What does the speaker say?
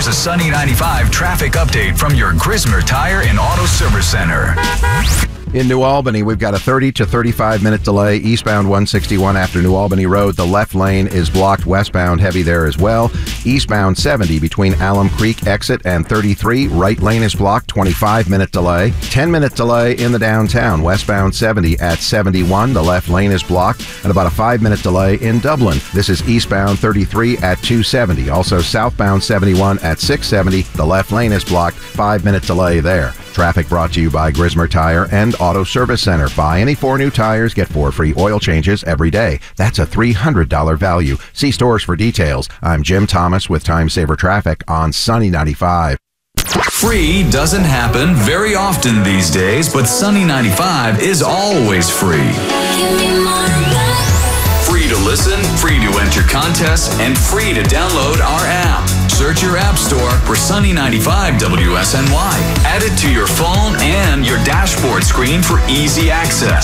a Sunny 95 traffic update from your Grismer Tire and Auto Service Center. In New Albany, we've got a 30 to 35 minute delay eastbound 161 after New Albany Road. The left lane is blocked, westbound heavy there as well. Eastbound 70 between Alum Creek exit and 33. Right lane is blocked, 25-minute delay. 10-minute delay in the downtown, westbound 70 at 71. The left lane is blocked, and about a 5-minute delay in Dublin. This is eastbound 33 at 270. Also southbound 71 at 670. The left lane is blocked, 5-minute delay there. Traffic brought to you by Grismer Tire and Auto Service Center. Buy any 4 new tires, get 4 free oil changes every day. That's a $300 value. See stores for details. I'm Jim Thomas with Time Saver Traffic on Sunny 95. Free doesn't happen very often these days, but Sunny 95 is always free. Free to listen, free to enter contests, and free to download our app. Search your app store for Sunny 95 WSNY. Add it to your phone and your dashboard screen for easy access.